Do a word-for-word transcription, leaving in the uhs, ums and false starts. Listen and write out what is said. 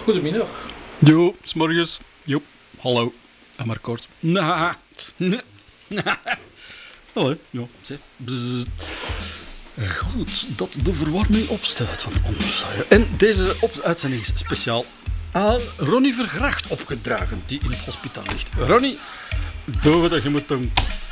Goedemiddag. Jo, s'morgens. Jo, hallo. En maar kort. Na. Hallo, ja, zeg. Bzzz. Goed dat de verwarming opstaat, want anders zou je... En deze op uitzending is speciaal aan Ronnie Vergracht opgedragen, die in het hospitaal ligt. Ronnie, doe wat je moet doen.